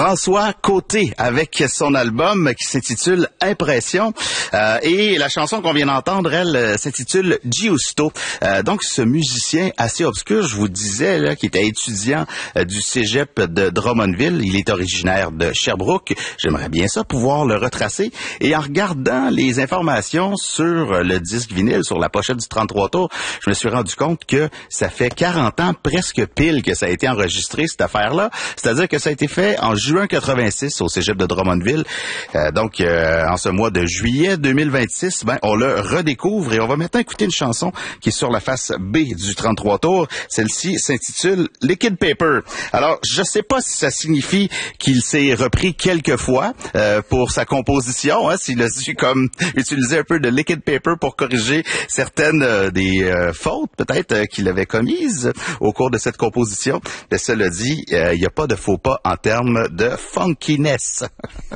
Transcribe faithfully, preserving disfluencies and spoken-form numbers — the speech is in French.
François Côté avec son album qui s'intitule Impression. Euh, et la chanson qu'on vient d'entendre, elle, euh, s'intitule Giusto. Euh, donc, ce musicien assez obscur, je vous disais, là, qui était étudiant euh, du cégep de Drummondville. Il est originaire de Sherbrooke. J'aimerais bien ça pouvoir le retracer. Et en regardant les informations sur le disque vinyle, sur la pochette du trente-trois tours, je me suis rendu compte que ça fait quarante ans, presque pile, que ça a été enregistré, cette affaire-là. C'est-à-dire que ça a été fait en juin quatre-vingt-six au cégep de Drummondville. Euh, donc, euh, en ce mois de juillet deux mille vingt-six, ben, on le redécouvre et on va maintenant écouter une chanson qui est sur la face B du trente-trois tours. Celle-ci s'intitule Liquid Paper. Alors, je sais pas si ça signifie qu'il s'est repris quelques fois euh, pour sa composition, hein, s'il a su comme utiliser un peu de liquid paper pour corriger certaines euh, des euh, fautes peut-être euh, qu'il avait commises au cours de cette composition. Mais cela dit, il euh, n'y a pas de faux pas en termes de funkiness.